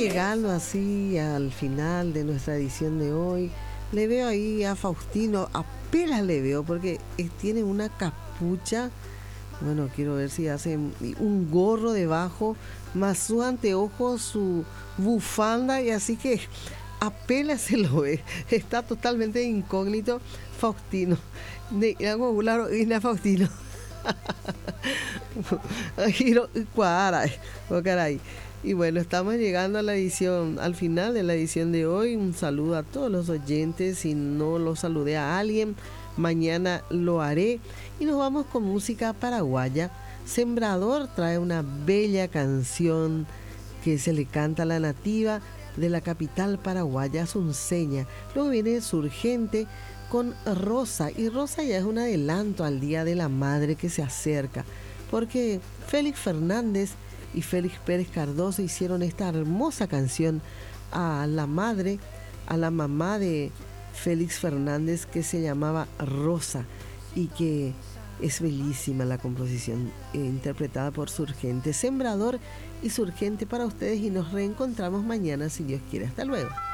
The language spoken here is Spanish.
llegando así al final de nuestra edición de hoy. Le veo ahí a Faustino, apenas le veo porque tiene una capucha. Bueno, quiero ver si hace un gorro debajo, más su anteojo, su bufanda, y así que apenas se lo ve. Está totalmente incógnito Faustino. Faustino. Caray. Y bueno, estamos llegando a la edición, al final de la edición de hoy. Un saludo a todos los oyentes. Si no lo saludé a alguien, mañana lo haré. Y nos vamos con música paraguaya. Sembrador trae una bella canción que se le canta a la nativa de la capital paraguaya, Asunceña. Luego viene Surgente con Rosa, y Rosa ya es un adelanto al Día de la Madre que se acerca, porque Félix Fernández y Félix Pérez Cardoso hicieron esta hermosa canción a la madre, a la mamá de Félix Fernández, que se llamaba Rosa, y que es bellísima la composición, interpretada por Surgente. Sembrador y Surgente para ustedes, y nos reencontramos mañana si Dios quiere. Hasta luego.